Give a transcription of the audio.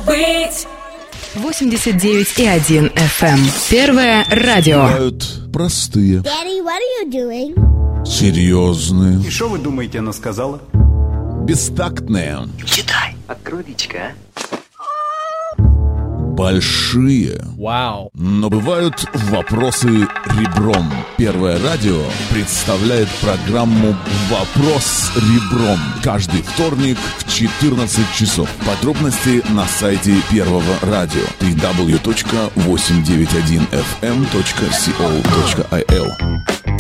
быть. 89,1 FM. Первое радио. Бывают простые, Daddy, what are you doing? серьезные, И что вы думаете, она сказала? бестактные, Читай. Открой личико, а? большие. Вау. Но бывают вопросы ребром. Первое радио представляет программу «Вопрос ребром» каждый вторник в 14 часов. Подробности на сайте Первого радио www.891fm.co.il.